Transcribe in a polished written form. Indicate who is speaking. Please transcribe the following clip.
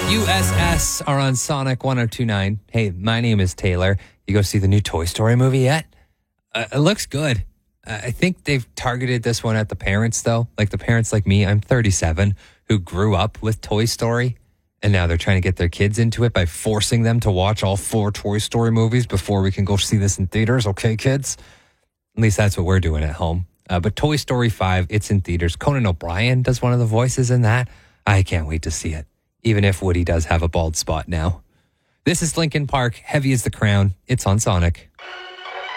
Speaker 1: USS are on Sonic 1029. Hey, my name is Taylor. You go see the new Toy Story movie yet? It looks good. I think they've targeted this one at the parents, though. Like the parents like me, I'm 37, who grew up with Toy Story. And now they're trying to get their kids into it by forcing them to watch all 4 Toy Story movies before we can go see this in theaters. Okay, kids? At least that's what we're doing at home. But Toy Story 5, it's in theaters. Conan O'Brien does one of the voices in that. I can't wait to see it, even if Woody does have a bald spot now. This is Linkin Park, Heavy as the Crown. It's on Sonic.